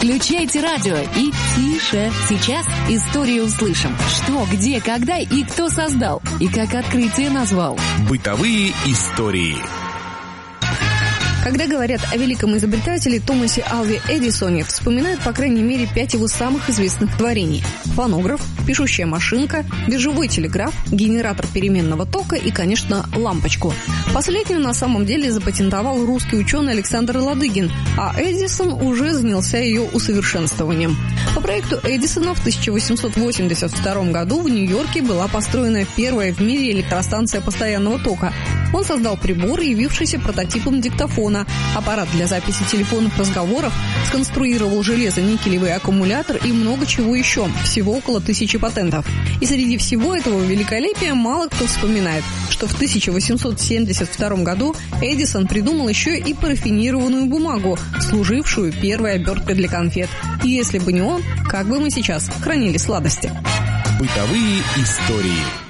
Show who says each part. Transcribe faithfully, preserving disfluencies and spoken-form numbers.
Speaker 1: Включайте радио и тише. Сейчас историю услышим. Что, где, когда и кто создал. И как открытие назвал.
Speaker 2: Бытовые истории.
Speaker 3: Когда говорят о великом изобретателе Томасе Алве Эдисоне, вспоминают по крайней мере пять его самых известных творений. Фонограф, пишущая машинка, биржевой телеграф, генератор переменного тока и, конечно, лампочку. Последнюю на самом деле запатентовал русский ученый Александр Ладыгин, а Эдисон уже занялся ее усовершенствованием. По проекту Эдисона в тысяча восемьсот восемьдесят втором году в Нью-Йорке была построена первая в мире электростанция постоянного тока. Он создал прибор, явившийся прототипом диктофона, аппарат для записи телефонных разговоров, сконструировал железо-никелевый аккумулятор и много чего еще, всего около тысячи патентов. И среди всего этого великолепия мало кто вспоминает, что в тысяча восемьсот семьдесят втором году Эдисон придумал еще и парафинированную бумагу, служившую первой оберткой для конфет. И если бы не он, как бы мы сейчас хранили сладости?
Speaker 2: Бытовые истории.